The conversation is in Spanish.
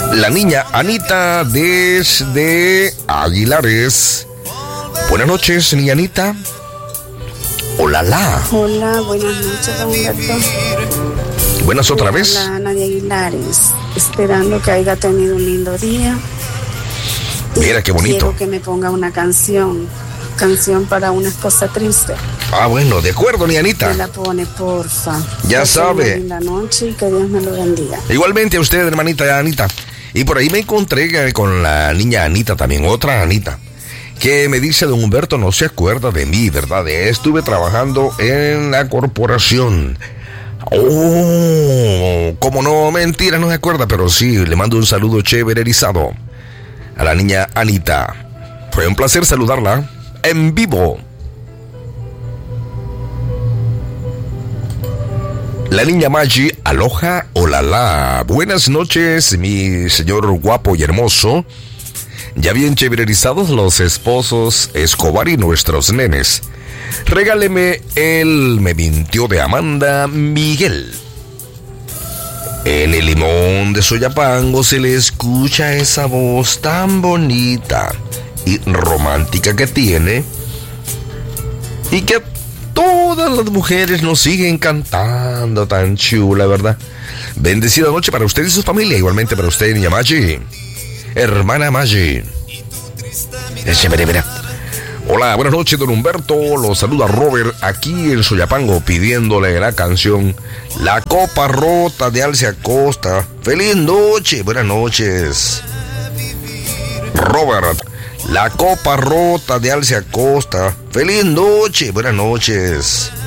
La niña Anita desde Aguilares. Buenas noches, niña Anita. Hola, la. Hola, buenas noches, don Humberto. Buenas otra vez. Hola, Ana de Aguilares. Esperando que haya tenido un lindo día. Mira qué bonito. Quiero que me ponga una canción para una esposa triste. Ah, bueno, de acuerdo, niña Anita. Me la pone, porfa. Ya sabe. Una linda noche y que Dios me lo bendiga. Igualmente a usted, hermanita Anita. Y por ahí me encontré con la niña Anita también, otra Anita, que me dice: don Humberto, no se acuerda de mí, ¿verdad? Estuve trabajando en la corporación. Oh, como no, mentira, no se acuerda, pero sí, le mando un saludo chévere erizado a la niña Anita. Fue un placer saludarla en vivo. La niña Maggi, aloha, olala. Buenas noches, mi señor guapo y hermoso. Ya bien chévererizados los esposos Escobar y nuestros nenes. Regáleme el Me mintió de Amanda Miguel. En el limón de Soyapango se le escucha esa voz tan bonita y romántica que tiene, y que todas las mujeres nos siguen cantando, tan chula, ¿verdad? Bendecida noche para usted y su familia, igualmente para usted, niña Maggi, hermana Maggi. Hola, buenas noches, don Humberto. Los saluda Robert aquí en Soyapango, pidiéndole la canción La Copa Rota de Alcia Costa. Feliz noche, buenas noches, Robert. La Copa Rota de Alcia Costa. Feliz noche, buenas noches.